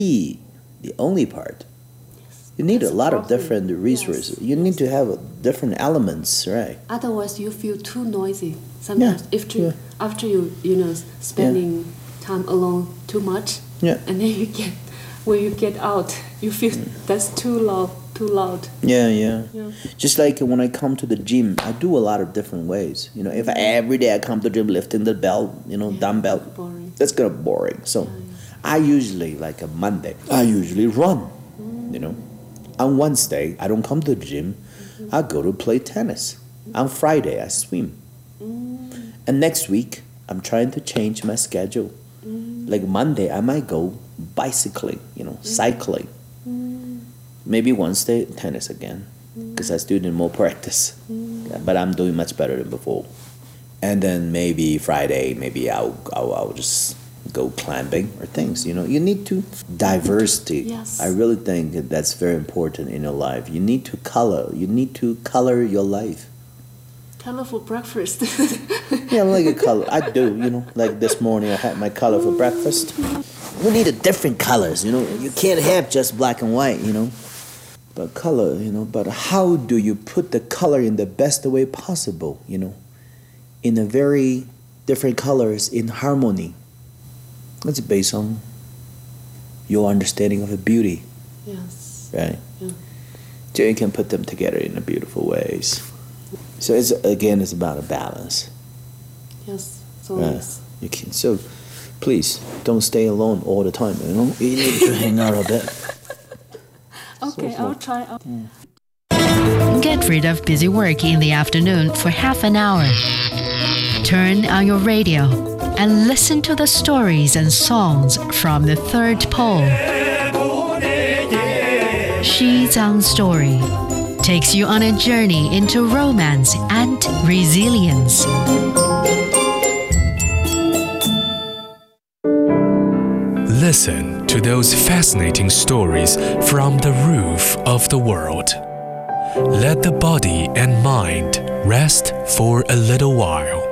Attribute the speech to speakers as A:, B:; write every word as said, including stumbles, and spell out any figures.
A: be the only part. You need
B: That's
A: a lot of
B: problem.
A: different resources.
B: Yes,
A: You need
B: yes.
A: to have different elements, right?
B: Otherwise, you feel too noisy. Sometimes,
A: Yeah,
B: after
A: yeah.
B: after you you know spending time alone too much,
A: Yeah.
B: and then you get when you get out, you feel that's too loud, too loud.
A: Yeah, yeah.
B: Yeah.
A: Just like when I come to the gym, I do a lot of different ways. You know, if I, every day I come to the gym lifting the belt, you know,
B: Yeah,
A: dumbbell,
B: boring.
A: that's kind of boring. So I usually, like a Monday, I usually run, you know. On Wednesday, I don't come to the gym. I go to play tennis. On Friday, I swim. And next week, I'm trying to change my schedule. Like Monday, I might go bicycling, you know, cycling. Maybe Wednesday, tennis again, because I still need more practice. Yeah, but I'm doing much better than before. And then maybe Friday, maybe I'll, I'll, I'll just go climbing or things, you know. You need to diversity.
B: Yes.
A: I really think that that's very important in your life. You need to color. You need to color your life.
B: Colorful breakfast.
A: Yeah, like a color. I do, you know. Like this morning, I had my color for breakfast. We need a different colors, you know. You can't have just black and white, you know. But color, you know. But how do you put the color in the best way possible, you know? In a very different colors in harmony. It's based on your understanding of the beauty,
B: Yes.
A: right?
B: Yeah.
A: So you can put them together in a beautiful ways. So it's again, it's about a balance.
B: Yes. So
A: Right.
B: yes.
A: You can so please don't stay alone all the time. You know, you need to hang out a bit.
B: Okay, I'll try. I'll
C: Get rid of busy work in the afternoon for half an hour. Turn on your radio and listen to the stories and songs from the third pole. Xi Zhang Story takes you on a journey into romance and resilience.
D: Listen to those fascinating stories from the roof of the world. Let the body and mind rest for a little while.